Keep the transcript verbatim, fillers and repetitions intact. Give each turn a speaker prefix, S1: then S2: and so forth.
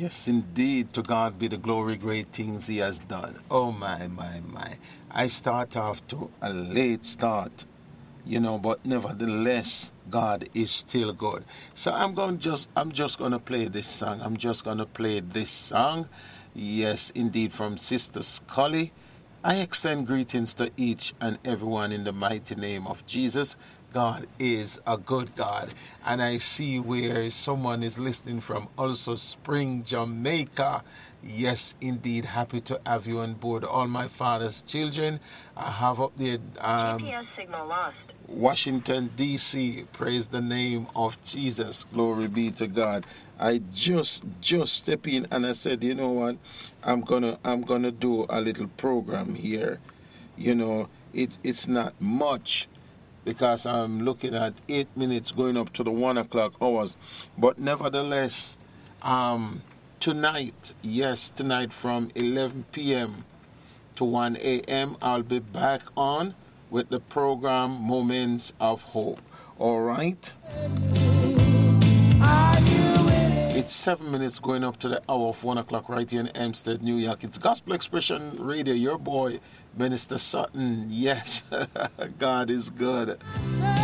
S1: Yes, indeed. To God be the glory, great things He has done. Oh, my, my, my. I start off to a late start, you know, but nevertheless, God is still good. So I'm going just, I'm just going to play this song. I'm just going to play this song. Yes, indeed, from Sister Scully. I extend greetings to each and everyone in the mighty name of Jesus. God is a good God. And I see where someone is listening from also Spring, Jamaica. Yes, indeed. Happy to have you on board. All my father's children. I have up there um,
S2: G P S signal lost.
S1: Washington, D C. Praise the name of Jesus. Glory be to God. I just just step in and I said, you know what? I'm gonna I'm gonna do a little program here. You know, it, it's not much, because I'm looking at eight minutes going up to the one o'clock hours. But nevertheless, um, tonight, yes, tonight from eleven p.m. to one a.m., I'll be back on with the program Moments of Hope. All right? It's seven minutes going up to the hour of one o'clock right here in Hempstead, New York. It's Gospel Expression Radio, your boy, Minister Sutton. Yes, God is good.